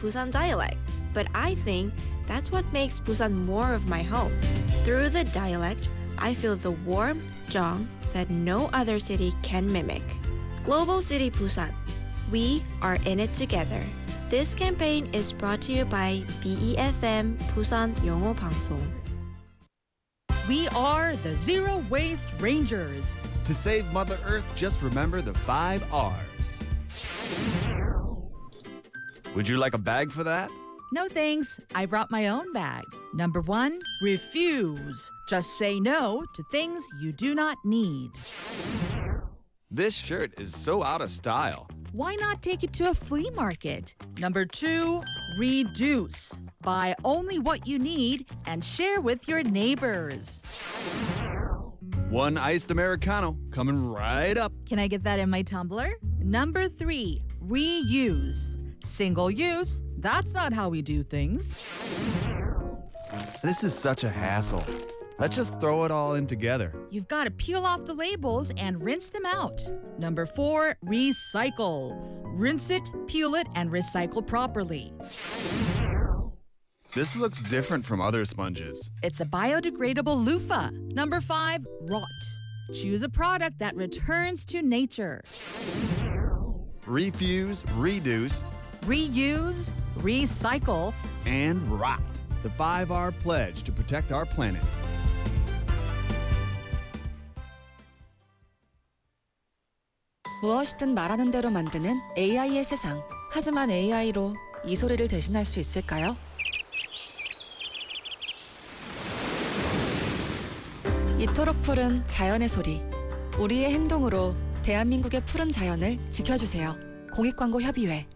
Busan dialect, but I think that's what makes Busan more of my home. Through the dialect, I feel the warm jong that no other city can mimic. Global City Busan. We are in it together. This campaign is brought to you by BEFM Busan 영어 방송. We are the Zero Waste Rangers. To save Mother Earth, just remember the 5 R's. Would you like a bag for that? No thanks. I brought my own bag. Number 1, refuse. Just say no to things you do not need. This shirt is so out of style. Why not take it to a flea market? Number 2, reduce. Buy only what you need and share with your neighbors. 1 iced Americano coming right up. Can I get that in my tumbler? Number 3, reuse. Single use, that's not how we do things. This is such a hassle. Let's just throw it all in together. You've got to peel off the labels and rinse them out. Number 4, recycle. Rinse it, peel it, and recycle properly. This looks different from other sponges. It's a biodegradable loofah. Number 5, rot. Choose a product that returns to nature. Refuse, reduce, Reuse, recycle, and rot. The 5R pledge to protect our planet. 무엇이든 말하는 대로 만드는 AI의 세상. 하지만 AI로 이 소리를 대신할 수 있을까요? 이토록 푸른 자연의 소리. 우리의 행동으로 대한민국의 푸른 자연을 지켜주세요. 공익광고 협의회